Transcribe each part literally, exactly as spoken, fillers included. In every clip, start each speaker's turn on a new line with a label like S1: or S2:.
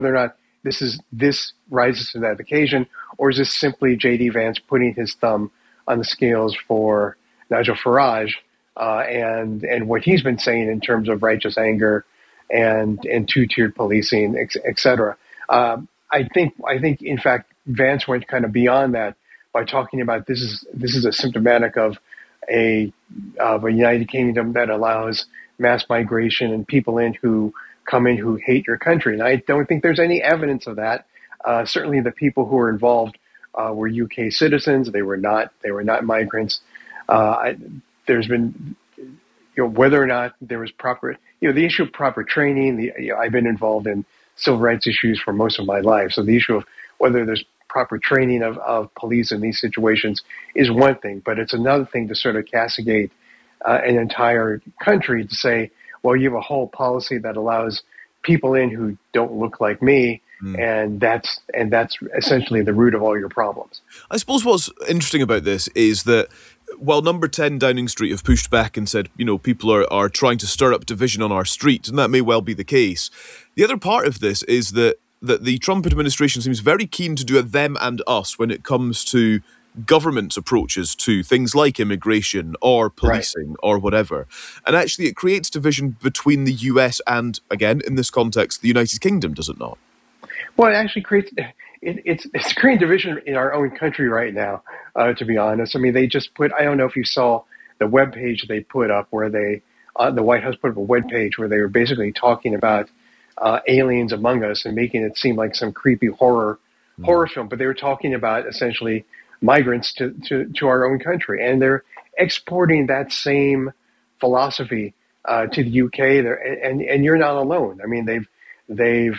S1: whether or not this is this rises to that occasion, or is this simply J D Vance putting his thumb on the scales for Nigel Farage uh, and and what he's been saying in terms of righteous anger and and two-tiered policing, et cetera. Um, I think I think in fact Vance went kind of beyond that by talking about this is this is a symptomatic of a of a United Kingdom that allows mass migration and people in who come in who hate your country. And I don't think there's any evidence of that. Uh, certainly the people who were involved uh, were U K citizens. They were not, they were not migrants. Uh, I, there's been, you know, whether or not there was proper, you know, the issue of proper training, the, you know, I've been involved in civil rights issues for most of my life. So the issue of whether there's proper training of, of police in these situations is one thing, but it's another thing to sort of castigate uh, an entire country to say, well, you have a whole policy that allows people in who don't look like me, mm. and that's and that's essentially the root of all your problems.
S2: I suppose what's interesting about this is that while Number ten Downing Street have pushed back and said, you know, people are, are trying to stir up division on our street, and that may well be the case, the other part of this is that that the Trump administration seems very keen to do a them and us when it comes to government's approaches to things like immigration or policing right. or whatever. And actually it creates division between the U S and, again, in this context, the United Kingdom, does it not?
S1: Well, it actually creates, it, it's, it's creating division in our own country right now, uh, to be honest. I mean, they just put, I don't know if you saw the webpage they put up where they, uh, the White House put up a webpage where they were basically talking about uh, aliens among us and making it seem like some creepy horror, mm. horror film. But they were talking about essentially migrants to, to, to our own country. And they're exporting that same philosophy uh, to the U K. They're, and, and you're not alone. I mean, they've, they've,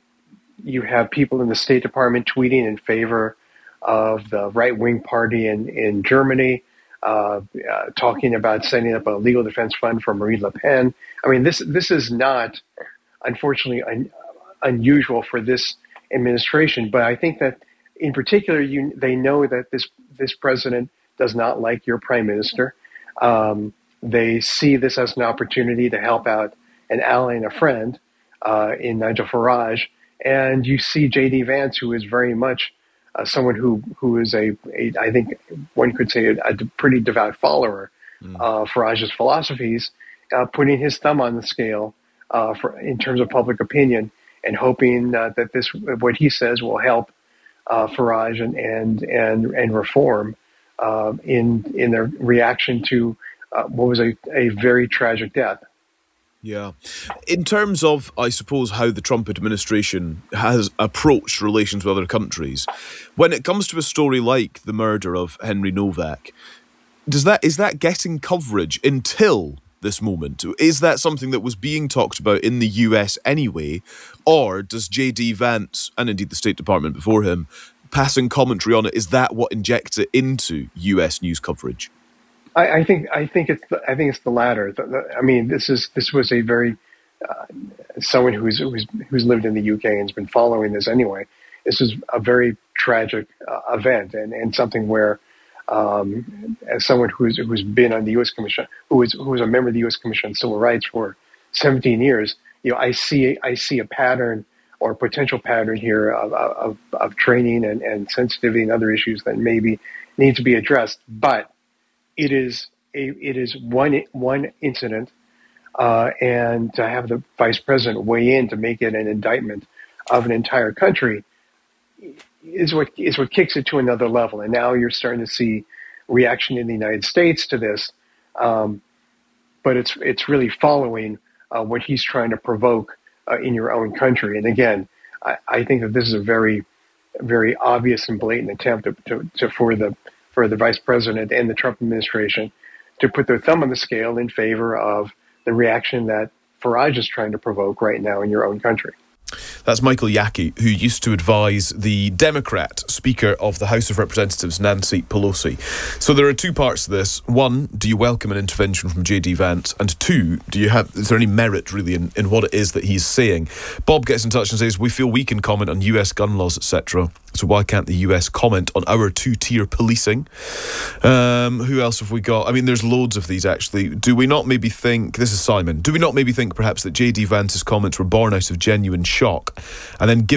S1: you have people in the State Department tweeting in favor of the right-wing party in, in Germany, uh, uh, talking about setting up a legal defense fund for Marine Le Pen. I mean, this, this is not, unfortunately, un, unusual for this administration, but I think that in particular, you, they know that this this president does not like your prime minister. Um, they see this as an opportunity to help out an ally and a friend uh, in Nigel Farage. And you see J D Vance, who is very much uh, someone who, who is a, a, I think one could say, a, a pretty devout follower mm. of Farage's philosophies, uh, putting his thumb on the scale uh, for in terms of public opinion and hoping uh, that this what he says will help Uh, Farage and and and, and reform uh, in in their reaction to uh, what was a, a very tragic death.
S2: Yeah. In terms of, I suppose, how the Trump administration has approached relations with other countries, when it comes to a story like the murder of Henry Novak, does that is that getting coverage until this moment? Is that something that was being talked about in the U S anyway? Or does J D Vance, and indeed the State Department before him, passing commentary on it, is that what injects it into U S news coverage?
S1: I, I think I think it's the, I think it's the latter. The, the, I mean, this is this was a very uh, someone who's, who's who's lived in the U K and has been following this anyway. This is a very tragic uh, event and, and something where Um, as someone who's who's been on the U S Commission, who was who was a member of the U S Commission on Civil Rights for seventeen years, you know, I see I see a pattern or a potential pattern here of of, of training and, and sensitivity and other issues that maybe need to be addressed. But it is a it is one one incident, uh, and to have the vice president weigh in to make it an indictment of an entire country is what is what kicks it to another level. And now you're starting to see reaction in the United States to this, um, but it's it's really following uh, what he's trying to provoke uh, in your own country. And again, I, I think that this is a very, very obvious and blatant attempt to, to, to for the for the vice president and the Trump administration to put their thumb on the scale in favor of the reaction that Farage is trying to provoke right now in your own country.
S2: That's Michael Yaki, who used to advise the Democrat Speaker of the House of Representatives, Nancy Pelosi. So there are two parts to this. One, do you welcome an intervention from J D Vance? And two, do you have, is there any merit really in, in what it is that he's saying? Bob gets in touch and says, we feel we can comment on U S gun laws, et cetera. So why can't the U S comment on our two-tier policing? Um, who else have we got? I mean, there's loads of these, actually. Do we not maybe think... This is Simon. Do we not maybe think, perhaps, that J D Vance's comments were born out of genuine shock and then give